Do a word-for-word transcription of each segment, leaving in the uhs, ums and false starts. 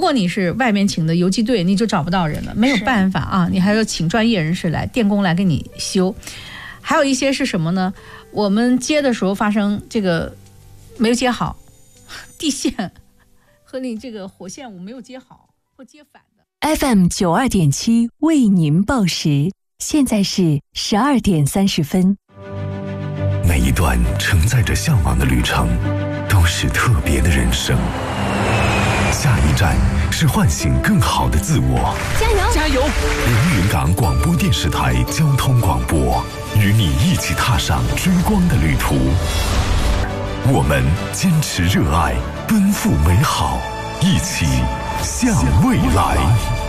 果你是外面请的游击队，你就找不到人了，没有办法啊，你还要请专业人士来，电工来给你修。还有一些是什么呢？我们接的时候发生这个没有接好，地线和你这个火线我没有接好，或接反的。 F M 九二点七为您报时，现在是十二点三十分。 每一段承载着向往的旅程，都是特别的人生。下一站是唤醒更好的自我。 加油！加油！ 连云港广播电视台交通广播，与你一起踏上追光的旅途。我们坚持热爱，奔赴美好，一起向未来。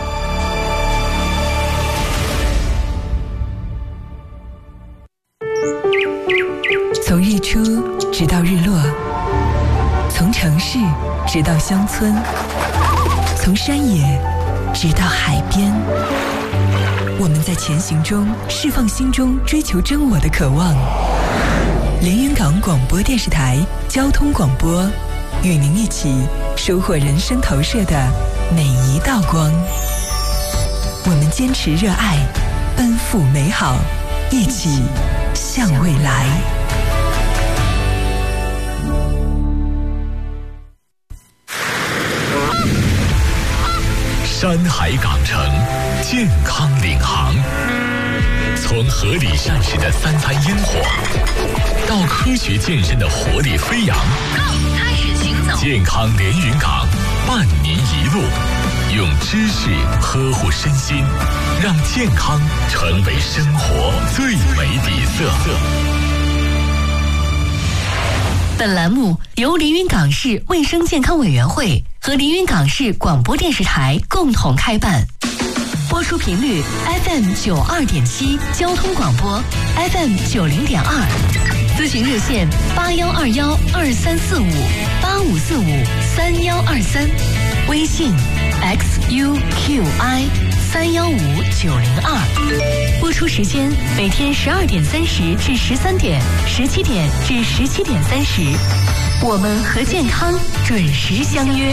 从日出直到日落，从城市直到乡村，从山野直到海边，我们在前行中释放心中追求真我的渴望。连云港广播电视台交通广播，与您一起收获人生投射的每一道光。我们坚持热爱，奔赴美好，一起向未来。 山海港城，健康领航。从合理膳食的三餐烟火，到科学健身的活力飞扬， 开始行走。 健康连云港，伴您一路，用知识呵护身心，让健康成为生活最美底色。 本栏目由连云港市卫生健康委员会和连云港市广播电视台共同开办，播出频率 F M 九二点七交通广播 F M 九零点二，咨询热线八幺二幺二三四五八五四五三幺二三，微信 X U Q I 三幺五九零二。播出时间每天十二点三十至十三点，十七点至十七点三十，我们和健康准时相约。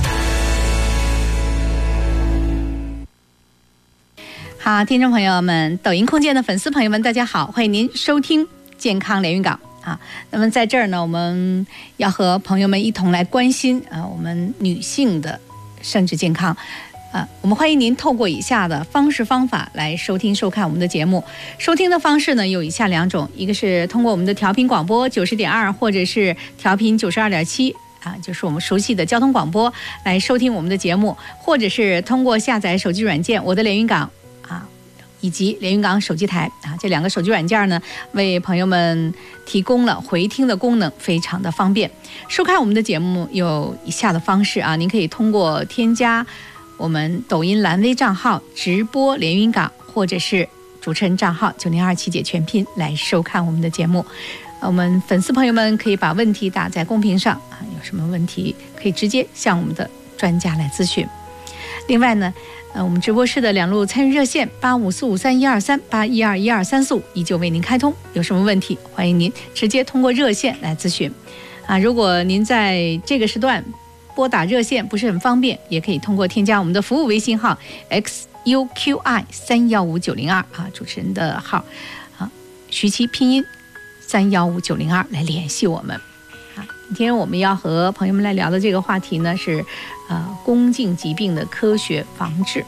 好，听众朋友们，抖音空间的粉丝朋友们，大家好，欢迎您收听健康连云港啊。那么在这儿呢，我们要和朋友们一同来关心啊，我们女性的生殖健康。啊，我们欢迎您透过以下的方式方法来收听收看我们的节目。收听的方式呢有以下两种，一个是通过我们的调频广播九十点二，或者是调频九十二点七。啊，就是我们熟悉的交通广播来收听我们的节目，或者是通过下载手机软件我的连云港啊，以及连云港手机台啊，这两个手机软件呢，为朋友们提供了回听的功能，非常的方便。收看我们的节目有以下的方式啊，您可以通过添加我们抖音蓝微账号直播连云港，或者是主持人账号九零二七姐全拼来收看我们的节目。我们粉丝朋友们可以把问题打在公屏上啊，有什么问题可以直接向我们的专家来咨询。另外呢，呃，我们直播室的两路参与热线八五四五三一二三八一二一二三四五依旧为您开通，有什么问题欢迎您直接通过热线来咨询啊。如果您在这个时段拨打热线不是很方便，也可以通过添加我们的服务微信号 X U Q I 三幺五九零二啊，主持人的号啊，徐其拼音三幺五九零二来联系我们啊。今天我们要和朋友们来聊的这个话题呢是呃宫颈疾病的科学防治。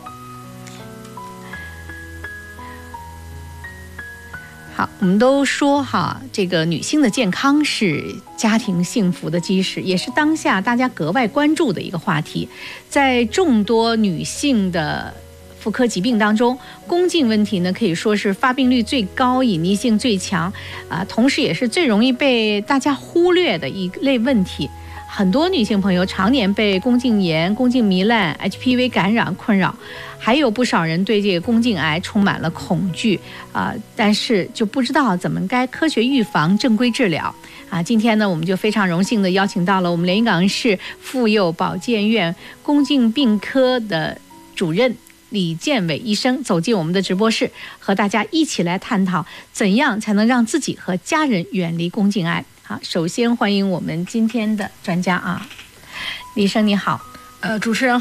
好，我们都说哈，这个女性的健康是家庭幸福的基石，也是当下大家格外关注的一个话题。在众多女性的妇科疾病当中，宫颈问题呢可以说是发病率最高、隐匿性最强啊，同时也是最容易被大家忽略的一类问题。很多女性朋友常年被宫颈炎、宫颈糜烂、H P V 感染困扰，还有不少人对这个宫颈癌充满了恐惧啊、呃，但是就不知道怎么该科学预防、正规治疗啊。今天呢，我们就非常荣幸的邀请到了我们连云港市妇幼保健院宫颈病科的主任李建伟医生走进我们的直播室，和大家一起来探讨怎样才能让自己和家人远离宫颈癌。好，首先欢迎我们今天的专家啊，李医生你好。 呃，主持人